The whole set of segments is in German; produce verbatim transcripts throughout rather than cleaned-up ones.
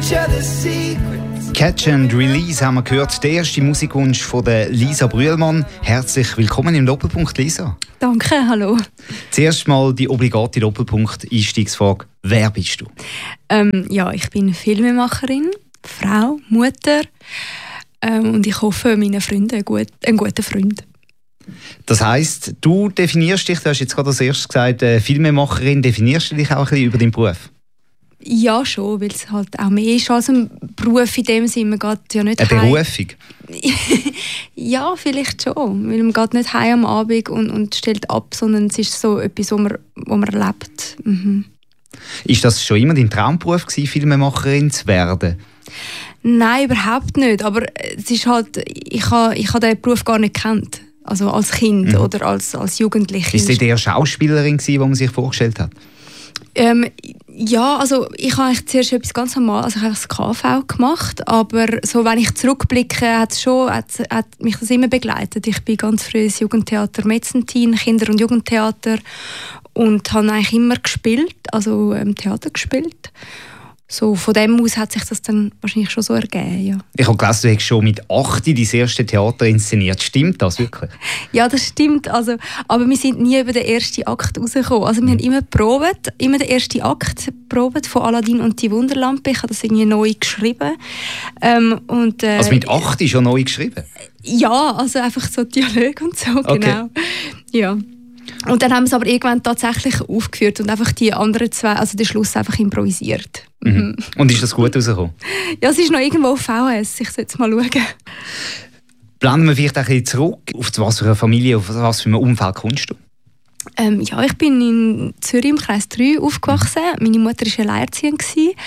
each other's secrets. Catch and Release haben wir gehört, der erste Musikwunsch von der Lisa Brühlmann. Herzlich willkommen im Doppelpunkt, Lisa. Danke, hallo. Zuerst mal die obligate Doppelpunkt-Einstiegsfrage. Wer bist du? Ähm, ja, ich bin Filmemacherin, Frau, Mutter ähm, und ich hoffe, meinen Freunden ein, gut, ein guter Freund. Das heisst, du definierst dich, du hast jetzt gerade als erstes gesagt, äh, Filmemacherin, definierst du dich auch ein bisschen über deinen Beruf? Ja, schon, weil es halt auch mehr ist als ein Beruf in dem Sinne. Man geht ja nicht Eine heim. Berufung? Ja, vielleicht schon. Weil man geht nicht heim am Abend und, und stellt ab, sondern es ist so etwas, was man, was man erlebt. Mhm. Ist das schon immer dein Traumberuf gewesen, Filmemacherin zu werden? Nein, überhaupt nicht. Aber es ist halt, ich habe ich ha den Beruf gar nicht gekannt. Also als Kind mhm. oder als, als Jugendliche. Ist sie die Schauspielerin gewesen, die man sich vorgestellt hat? Ähm, ja, also ich habe eigentlich zuerst etwas ganz normal, also ich habe das K V gemacht, aber so, wenn ich zurückblicke, hat, schon, hat, hat mich das immer begleitet. Ich bin ganz früh ins Jugendtheater Metzentin, Kinder- und Jugendtheater, und habe eigentlich immer gespielt, also ähm, Theater gespielt. So, von dem aus hat sich das dann wahrscheinlich schon so ergeben, ja. Ich habe gelesen, du hast schon mit acht dein erstes Theater inszeniert. Stimmt das wirklich? Ja, das stimmt. Also, aber wir sind nie über den ersten Akt rausgekommen. Also, wir mhm. haben immer probiert, immer den ersten Akt probiert von Aladdin und die Wunderlampe. Ich habe das irgendwie neu geschrieben. Ähm, und, äh, also mit acht schon neu geschrieben? Ja, also einfach so Dialog und so, okay. Genau. Ja. Und dann haben wir es aber irgendwann tatsächlich aufgeführt und einfach die anderen zwei, also den Schluss einfach improvisiert. Mhm. Und ist das gut rausgekommen? Ja, es ist noch irgendwo auf V H S, ich sollte mal schauen. Planen wir vielleicht ein bisschen zurück. Auf was für eine Familie, auf was für ein Umfeld kommst du? Ähm, ja, ich bin in Zürich im Kreis drei aufgewachsen. Meine Mutter war alleinerziehend.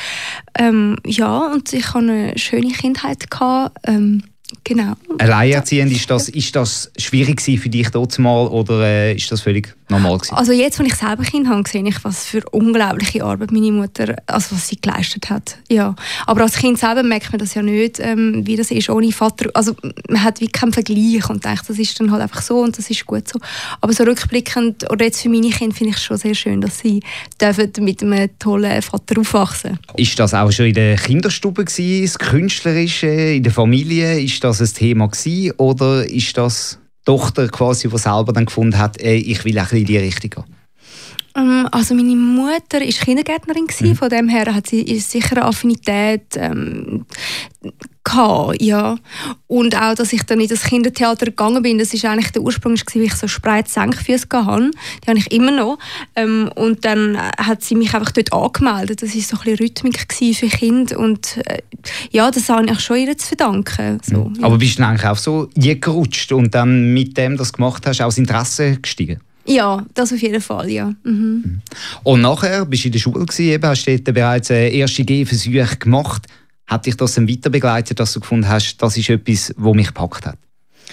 Ähm, ja, und ich hatte eine schöne Kindheit. Ähm, Genau. Alleinerziehend, ist das, ist das schwierig für dich dort mal oder äh, ist das völlig normal gewesen? Also jetzt, als ich selber Kind habe, sehe ich, was für unglaubliche Arbeit meine Mutter, also was sie geleistet hat. Ja. Aber als Kind selber merkt man das ja nicht, ähm, wie das ist ohne Vater. Also man hat wie keinen Vergleich und denkt, das ist dann halt einfach so und das ist gut so. Aber so rückblickend, oder jetzt für meine Kinder, finde ich es schon sehr schön, dass sie dürfen mit einem tollen Vater aufwachsen. Ist das auch schon in der Kinderstube gewesen, das Künstlerische, in der Familie? Ist das ein Thema gewesen, oder ist das die Tochter quasi, die selber dann gefunden hat, ey, ich will ein bisschen in die Richtung gehen? Um, also meine Mutter war Kindergärtnerin, mhm. Von dem her hat sie sicher eine Affinität ähm, gehabt, ja. Und auch, dass ich dann in das Kindertheater gegangen bin, das war eigentlich der Ursprung, wie ich so Spreit-Senkfüße hatte. Die habe ich immer noch. Ähm, und dann hat sie mich einfach dort angemeldet. Das war so ein bisschen Rhythmik für Kinder. Und äh, ja, das habe ich schon ihr zu verdanken. So, mhm. ja. Aber bist du dann eigentlich auch so gerutscht und dann mit dem, das du gemacht hast, auch das Interesse gestiegen? Ja, das auf jeden Fall, ja. Mhm. Und nachher bist du in der Schule gewesen, eben, hast dort bereits erste Gehversuche gemacht. Hat dich das dann weiter begleitet, dass du gefunden hast, das ist etwas, das mich gepackt hat?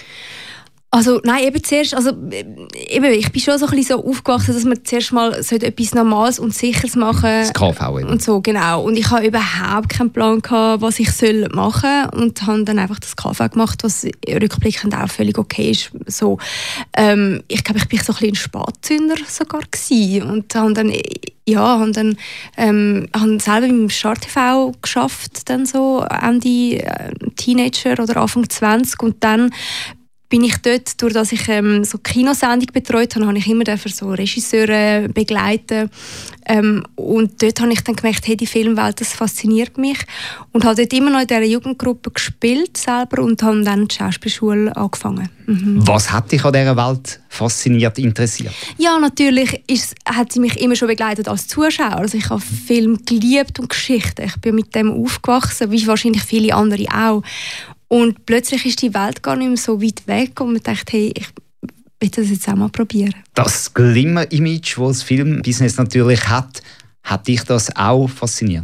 Also nein, eben zuerst, also eben, ich bin schon so ein bisschen so aufgewachsen, dass man zuerst mal etwas Normales und Sicheres machen das K V eben. Und so, genau. Und ich habe überhaupt keinen Plan gehabt, was ich soll machen soll und habe dann einfach das K V gemacht, was rückblickend auch völlig okay ist. So, ähm, ich glaube, ich war so ein bisschen ein Spatzünder sogar gewesen und habe dann ja, habe dann ähm, habe selber im Start T V geschafft, dann so Ende äh, Teenager oder Anfang zwanzig, und dann bin ich dort, durch dass ich ähm, so Kinosendung betreut habe, habe ich immer für so Regisseure begleiten. Ähm, und dort habe ich dann gemerkt, hey, die Filmwelt, das fasziniert mich. Und habe dort immer noch in dieser Jugendgruppe gespielt selber und habe dann die Schauspielschule angefangen. Mhm. Was hat dich an dieser Welt fasziniert, interessiert? Ja, natürlich ist, hat sie mich immer schon begleitet als Zuschauer. Also ich habe Film geliebt und Geschichten. Ich bin mit dem aufgewachsen, wie wahrscheinlich viele andere auch. Und plötzlich ist die Welt gar nicht mehr so weit weg und man dachte, hey, ich will das jetzt auch mal probieren. Das Glimmer-Image, das das Filmbusiness natürlich hat, hat dich das auch fasziniert?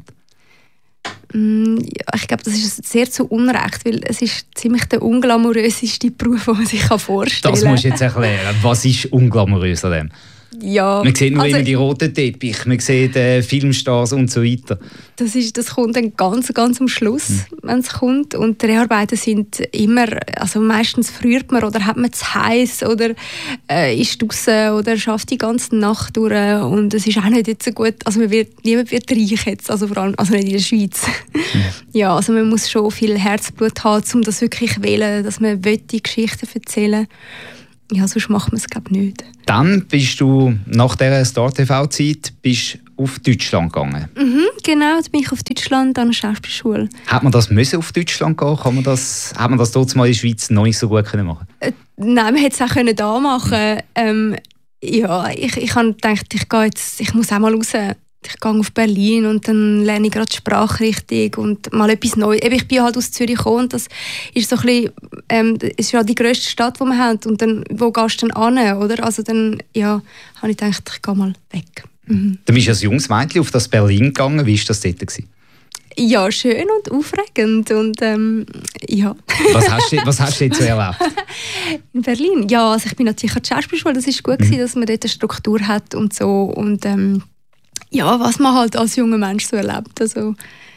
Mm, ja, ich glaube, das ist sehr zu Unrecht, weil es ist ziemlich der unglamouröseste Beruf, den man sich vorstellen kann. Das musst du jetzt erklären. Was ist unglamourös an dem? Ja, man sieht nur also, immer die roten Teppiche, man sieht äh, Filmstars und so weiter. Das, ist, das kommt dann ganz, ganz am Schluss, mhm. wenn es kommt. Und die Dreharbeiten sind immer, also meistens friert man oder hat man zu heiß oder äh, ist draußen oder schafft die ganze Nacht durch. Und es ist auch nicht jetzt so gut, also man wird, niemand wird reich jetzt, also vor allem also nicht in der Schweiz. Mhm. Ja, also man muss schon viel Herzblut haben, um das wirklich zu wählen, dass man die Geschichten erzählen will. Ja, sonst macht man es, glaube ich, nicht. Dann bist du nach dieser Star-T V-Zeit auf Deutschland gegangen. Mhm, genau, da bin ich auf Deutschland an der Schauspielschule. Hat man das müssen auf Deutschland gehen? Kann man das, hat man das dort mal in der Schweiz noch nicht so gut können machen? Äh, nein, man hätte es auch können da machen. Mhm. Ähm, ja, ich, ich habe gedacht, ich gehe jetzt, ich muss auch mal raus. Ich gehe auf Berlin und dann lerne ich gerade die Sprache richtig und mal etwas Neues. Ich bin halt aus Zürich gekommen und das ist so ein bisschen, ähm, ist ja die grösste Stadt, die man hat. Und dann, wo gehst du dann hin, oder? Also dann, ja, habe ich gedacht, ich gehe mal weg. Mhm. Du bist als junges Mädchen auf das Berlin gegangen. Wie war das dort gewesen? Ja, schön und aufregend und ähm, ja. Was hast du, was hast du jetzt so erlebt? In Berlin? Ja, also ich bin natürlich an der Schauspielschule. Das war gut, mhm. gewesen, dass man dort eine Struktur hat und so und ähm, ja, was man halt als junger Mensch so erlebt. Also,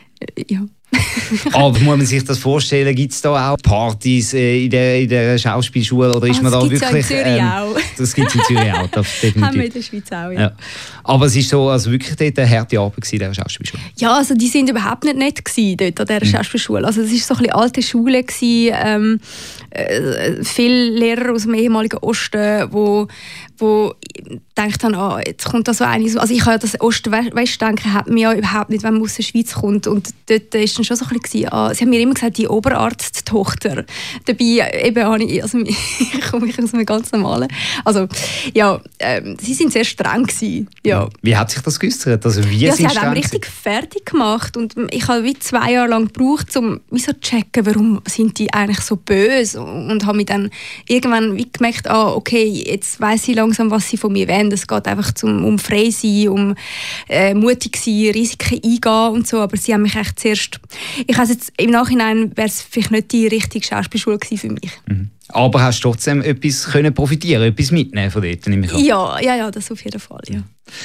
ja. Aber muss man sich das vorstellen, gibt es da auch Partys äh, in, der, in der Schauspielschule oder ist ah, man da wirklich... Das gibt es ja in Zürich ähm, auch. Das gibt es in Zürich auch, das definitiv. Haben wir in der Schweiz auch, ja. ja. Aber es war so, also wirklich dort eine harte Arbeit in dieser Schauspielschule? Ja, also die sind überhaupt nicht nett gewesen, dort an dieser mhm. Schauspielschule. Also es war so ein bisschen alte Schule gewesen, ähm, äh, viele Lehrer aus dem ehemaligen Osten, wo wo gedacht haben, ah, jetzt kommt da so eine, also ich habe das Ost-West-Denken hat mir ja überhaupt nicht, wenn man aus der Schweiz kommt und dort war dann schon so ein bisschen, ah, sie haben mir immer gesagt, die Oberarzttochter, dabei eben habe ich, also ich komme aus einem ganz normalen, also ja, ähm, sie sind sehr streng gewesen, ja. Wie hat sich das geäussert? Also wie ja, sie hat einem richtig fertig gemacht und ich habe wie zwei Jahre lang gebraucht, um wie so zu checken, warum sind die eigentlich so böse und habe mich dann irgendwann wie gemerkt, ah, okay, jetzt weiss ich langsam, was sie von mir wollen. Es geht einfach zum, um frei sein, um äh, mutig sein, Risiken eingehen und so, aber sie haben mich echt zuerst, ich weiß jetzt, im Nachhinein wäre es vielleicht nicht die richtige Schauspielschule gewesen für mich. Mhm. Aber hast du trotzdem etwas können profitieren, etwas mitnehmen von dort, nehme ich an? Ja, ja, ja, das auf jeden Fall, ja.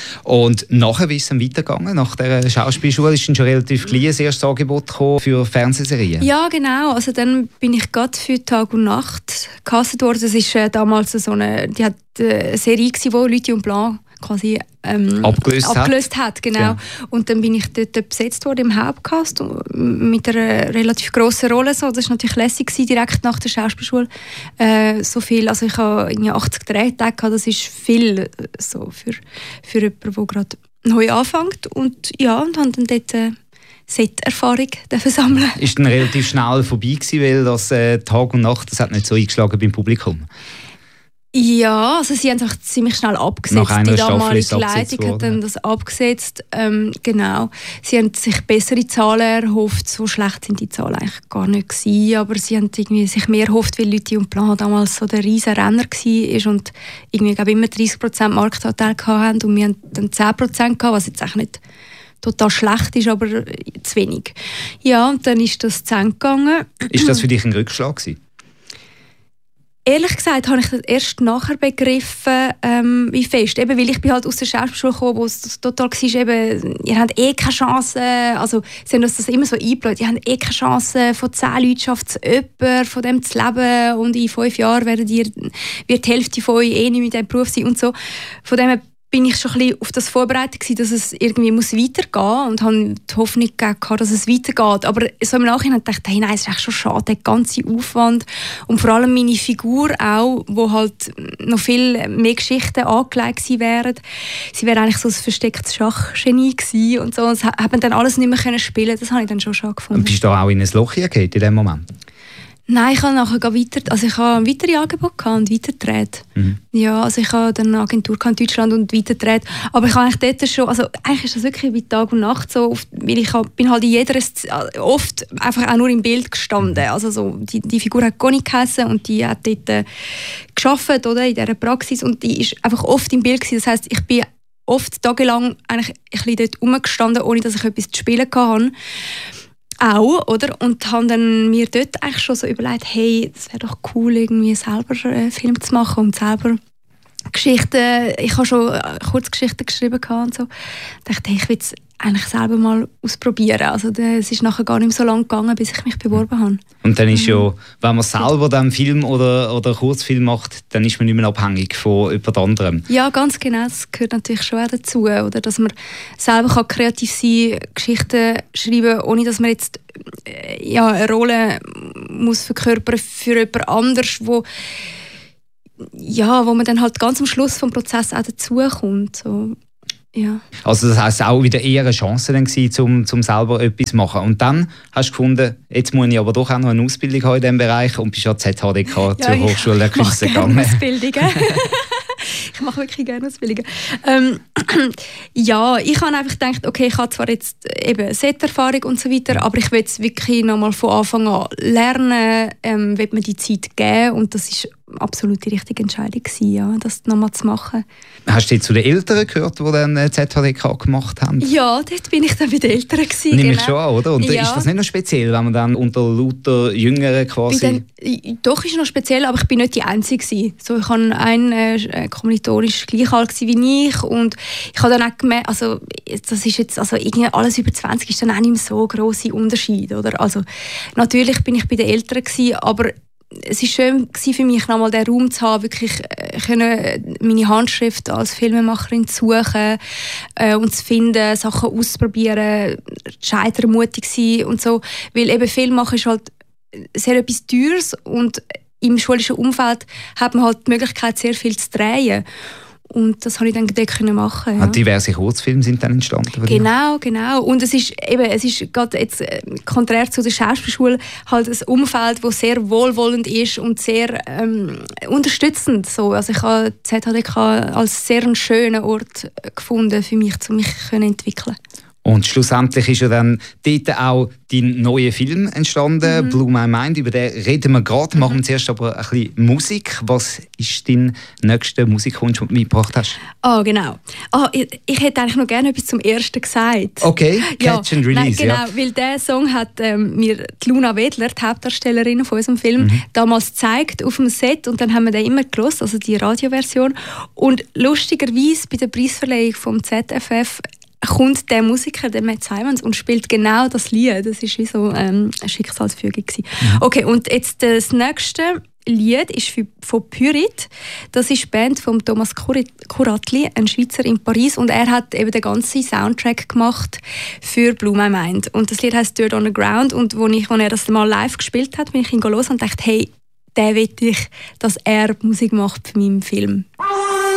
Und nachher, wie ist es dann weitergegangen? Nach der Schauspielschule ist dann schon relativ klein ein erstes Angebot gekommen für Fernsehserien? Ja, genau. Also dann bin ich gerade für Tag und Nacht gecastet worden. Das ist äh, damals so eine, die hat äh, eine Serie gewesen, wo Lutti und Blanc quasi ähm, abgelöst, abgelöst hat. hat genau. Ja. Und dann bin ich dort besetzt worden im Hauptcast mit einer relativ grossen Rolle. So. Das war natürlich lässig gewesen, direkt nach der Schauspielschule. Äh, so viel, also ich habe achtzig Drehtage, das ist viel so für, für jemanden, der gerade neu anfängt. Und ja, und habe dann dort äh, Set-Erfahrung sammeln. Ist dann relativ schnell vorbei gewesen, weil das äh, Tag und Nacht, das hat nicht so eingeschlagen beim Publikum? Ja, also sie haben es ziemlich schnell abgesetzt. Die damalige Leitung hat dann das abgesetzt. Ähm, genau. Sie haben sich bessere Zahlen erhofft. So schlecht sind die Zahlen eigentlich gar nicht gewesen. Aber sie haben irgendwie sich mehr erhofft, weil Lutti und Blanc damals so der riesen Renner war und irgendwie, glaube ich, immer dreißig Prozent Marktanteil hatten. Und wir haben dann zehn Prozent gehabt, was jetzt eigentlich nicht total schlecht ist, aber zu wenig. Ja, und dann ist das zu Ende gegangen. Ist das für dich ein Rückschlag gewesen? Ehrlich gesagt habe ich das erst nachher begriffen, ähm, wie fest. Eben, weil ich bin halt aus der Schauspielschule gekommen, wo es total war, eben, ihr habt eh keine Chance, also sie haben uns das immer so eingebläut, ihr habt eh keine Chance, von zehn Leuten schafft es jemand, von dem zu leben und in fünf Jahren werden ihr, wird die Hälfte von euch eh nicht mit diesem Beruf sein und so. Von dem bin ich schon ein bisschen auf das vorbereitet gewesen, dass es irgendwie muss weitergehen muss und habe die Hoffnung gehabt, dass es weitergeht. Aber so im Nachhinein dachte ich, hey, nein, es ist echt schon schade, der ganze Aufwand und vor allem meine Figur auch, wo halt noch viel mehr Geschichten angelegt gewesen wären. Sie wäre eigentlich so ein verstecktes Schachgenie gewesen und so. Und das haben dann alles nicht mehr können spielen. Das habe ich dann schon schade gefunden. Und bist du da auch in ein Loch gegangen in dem Moment? Nein, ich habe nachher weiter, also ich habe weitere Angebote und weitergedreht. Mhm. Ja, also ich habe dann eine Agentur in Deutschland und weitergedreht. Aber ich habe eigentlich dort schon, also eigentlich ist das wirklich wie Tag und Nacht so, oft, weil ich bin halt in jeder, oft einfach auch nur im Bild gestanden. Also so, die, die Figur hat Conny geheissen und die hat dort äh, gearbeitet, oder, in dieser Praxis und die ist einfach oft im Bild gewesen. Das heisst, ich bin oft tagelang eigentlich ein bisschen dort rumgestanden, ohne dass ich etwas zu spielen hatte. Auch, oder? Und habe dann mir dort eigentlich schon so überlegt, hey, das wäre doch cool, irgendwie selber einen Film zu machen und selber Geschichten, ich habe schon Kurzgeschichten geschrieben und so. Ich dachte, hey, ich will es eigentlich selber mal ausprobieren. Also es ist nachher gar nicht mehr so lange gegangen, bis ich mich beworben habe. Und dann ist ja, wenn man selber dann Film oder, oder Kurzfilm macht, dann ist man nicht mehr abhängig von jemand anderem. Ja, ganz genau. Das gehört natürlich schon auch dazu. Oder dass man selber kann kreativ sein kann, Geschichten schreiben, ohne dass man jetzt äh, ja, eine Rolle muss verkörpern für jemand anderes, wo ja, wo man dann halt ganz am Schluss vom Prozess auch dazukommt. So. Ja. Also das heisst auch wieder eher eine Chance dann gewesen, um, um selber etwas zu machen. Und dann hast du gefunden, jetzt muss ich aber doch auch noch eine Ausbildung haben in diesem Bereich und bist ja Z H D K ja, zur Hochschule der Künste gegangen. Ausbildungen. Ich mache wirklich gerne Ausbildungen. Ähm, ja, ich habe einfach gedacht, okay, ich habe zwar jetzt eben Set-Erfahrung und so weiter, aber ich will es wirklich nochmal von Anfang an lernen, ähm, will mir die Zeit geben und das ist absolut die richtige Entscheidung gewesen, ja, das nochmal zu machen. Hast du zu den Eltern gehört, die dann Z H D K gemacht haben? Ja, dort bin ich dann bei den Eltern gewesen. Nehme genau. ich schon an, oder? Und ja. Ist das nicht noch speziell, wenn man dann unter lauter Jüngeren quasi... Dann, doch, ist noch speziell, aber ich bin nicht die Einzige gewesen. So, ich hatte einen äh, kommilitonisch gleich alt wie ich und ich habe dann auch gemerkt, also das ist jetzt, also irgendwie alles über zwanzig ist dann auch nicht mehr so grosse Unterschied, oder? Also natürlich bin ich bei den Eltern gewesen, aber es war schön für mich, nochmal den Raum zu haben, wirklich können, meine Handschrift als Filmemacherin zu suchen äh, und zu finden, Sachen auszuprobieren, scheitern mutig sein und so. Weil eben Film machen ist halt sehr etwas Teures und im schulischen Umfeld hat man halt die Möglichkeit, sehr viel zu drehen. Und das konnte ich dann dort machen. Ja. Diverse Kurzfilme sind dann entstanden? Genau, genau. Und es ist eben, es ist gerade jetzt äh, konträr zu der Schauspielschule halt ein Umfeld, das sehr wohlwollend ist und sehr ähm, unterstützend. So. Also ich habe Z H D K als sehr einen schönen Ort gefunden für mich, um mich zu entwickeln. Und schlussendlich ist ja dann dort auch dein neuer Film entstanden, mhm. Blew My Mind. Über den reden wir gerade. Mhm. Machen wir zuerst aber ein bisschen Musik. Was ist dein nächster Musikwunsch, den du mitgebracht hast? Ah, oh, genau. Oh, ich, ich hätte eigentlich noch gerne etwas zum ersten gesagt. Okay, Catch ja, and Release. Nein, genau, ja. weil dieser Song hat ähm, mir die Luna Wedler, die Hauptdarstellerin von unserem Film, mhm. damals gezeigt auf dem Set und dann haben wir den immer gehört, also die Radioversion. Und lustigerweise bei der Preisverleihung vom Z F F kommt der Musiker, der Matt Simons, und spielt genau das Lied. Das war wie so ähm, eine Schicksalsfügung. Mhm. Okay, und jetzt das nächste Lied ist von Pyrit. Das ist die Band von Thomas Kuratli, ein Schweizer in Paris. Und er hat eben den ganzen Soundtrack gemacht für Blew My Mind. Und das Lied heisst Dirt on the Ground. Und als ich, als er das mal live gespielt hat, bin ich ihn los und dachte, hey, der will ich, dass er Musik macht für meinen Film.